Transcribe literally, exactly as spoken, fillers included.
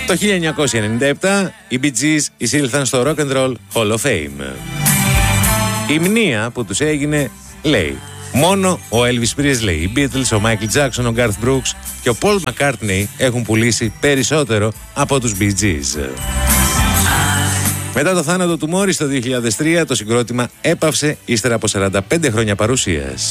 Το χίλια εννιακόσια ενενήντα επτά οι Bee Gees εισήλθαν στο Rock and Roll Hall of Fame. Η μνήα που τους έγινε λέει: μόνο ο Elvis Presley, οι Beatles, ο Michael Jackson, ο Garth Brooks και ο Paul McCartney έχουν πουλήσει περισσότερο από τους Bee Gees. Μετά το θάνατο του Morris το δύο χιλιάδες τρία, το συγκρότημα έπαυσε ύστερα από σαράντα πέντε χρόνια παρουσίας.